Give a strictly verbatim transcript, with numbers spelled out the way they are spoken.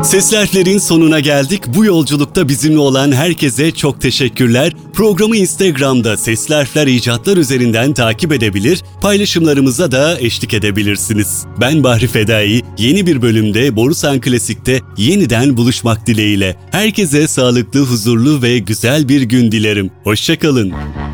Sesli Harfler'in sonuna geldik. Bu yolculukta bizimle olan herkese çok teşekkürler. Programı Instagram'da Sesli Harfler İcatlar üzerinden takip edebilir, paylaşımlarımıza da eşlik edebilirsiniz. Ben Bahri Fedai, yeni bir bölümde Borusan Klasik'te yeniden buluşmak dileğiyle. Herkese sağlıklı, huzurlu ve güzel bir gün dilerim. Hoşça kalın.